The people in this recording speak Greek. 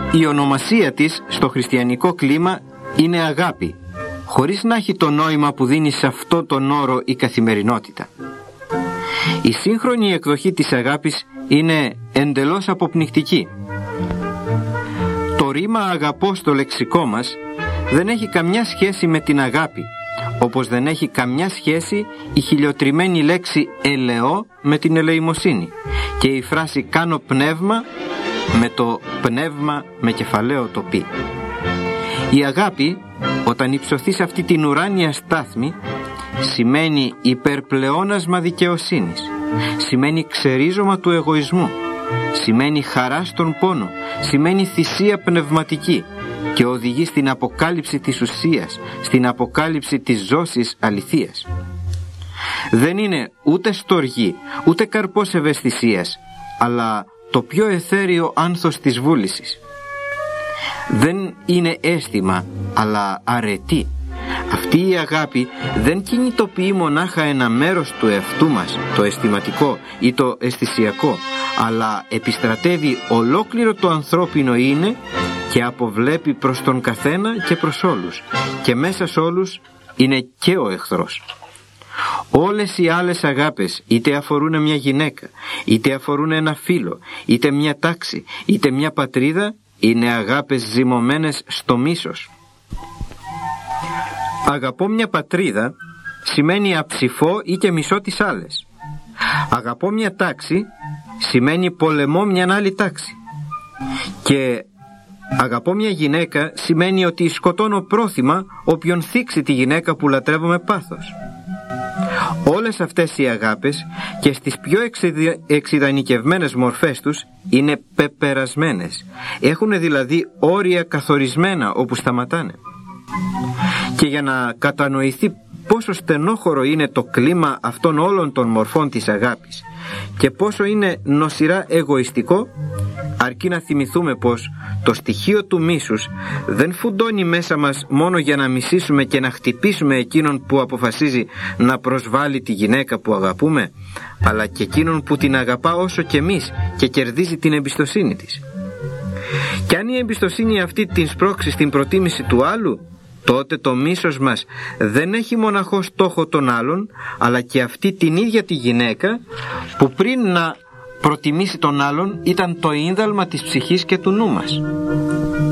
Η ονομασία της στο χριστιανικό κλίμα είναι αγάπη, χωρίς να έχει το νόημα που δίνει σε αυτό τον όρο η καθημερινότητα. Η σύγχρονη εκδοχή της αγάπης είναι εντελώς αποπνικτική. Το ρήμα αγαπώ στο λεξικό μας δεν έχει καμιά σχέση με την αγάπη, όπως δεν έχει καμιά σχέση η χιλιοτριμμένη λέξη ελεώ με την ελεημοσύνη και η φράση κάνω πνεύμα με το πνεύμα με κεφαλαίο το πι. Η αγάπη, όταν υψωθεί σε αυτή την ουράνια στάθμη, σημαίνει υπερπλεώνασμα δικαιοσύνης, σημαίνει ξερίζωμα του εγωισμού, σημαίνει χαρά στον πόνο, σημαίνει θυσία πνευματική και οδηγεί στην αποκάλυψη της ουσίας, στην αποκάλυψη της ζώσης αληθείας. Δεν είναι ούτε στοργή, ούτε καρπός ευαισθησίας, αλλά το πιο εθέριο άνθος της βούλησης. Δεν είναι αίσθημα, αλλά αρετή. Αυτή η αγάπη δεν κινητοποιεί μονάχα ένα μέρος του εαυτού μας, το αισθηματικό ή το αισθησιακό, αλλά επιστρατεύει ολόκληρο το ανθρώπινο είναι και αποβλέπει προς τον καθένα και προς όλους, και μέσα σε όλους είναι και ο εχθρός. Όλες οι άλλες αγάπες, είτε αφορούν μια γυναίκα, είτε αφορούν ένα φίλο, είτε μια τάξη, είτε μια πατρίδα, είναι αγάπες ζυμωμένες στο μίσος. Αγαπώ μια πατρίδα σημαίνει αψηφώ ή και μισώ τις άλλες. Αγαπώ μια τάξη σημαίνει πολεμώ μια άλλη τάξη. Και αγαπώ μια γυναίκα σημαίνει ότι σκοτώνω πρόθυμα όποιον θίξει τη γυναίκα που λατρεύω με πάθος. Όλες αυτές οι αγάπες και στις πιο εξειδανικευμένες μορφές τους είναι πεπερασμένες. Έχουν δηλαδή όρια καθορισμένα όπου σταματάνε. Και για να κατανοηθεί πόσο στενόχωρο είναι το κλίμα αυτών όλων των μορφών της αγάπης και πόσο είναι νοσηρά εγωιστικό, αρκεί να θυμηθούμε πως το στοιχείο του μίσους δεν φουντώνει μέσα μας μόνο για να μισήσουμε και να χτυπήσουμε εκείνον που αποφασίζει να προσβάλλει τη γυναίκα που αγαπούμε, αλλά και εκείνον που την αγαπά όσο και εμείς και κερδίζει την εμπιστοσύνη της. Και αν η εμπιστοσύνη αυτή την σπρώξει στην προτίμηση του άλλου, τότε το μίσος μας δεν έχει μοναχώς στόχο τον άλλον, αλλά και αυτή την ίδια τη γυναίκα που πριν να προτιμήσει τον άλλον ήταν το ίνδαλμα της ψυχής και του νου μας.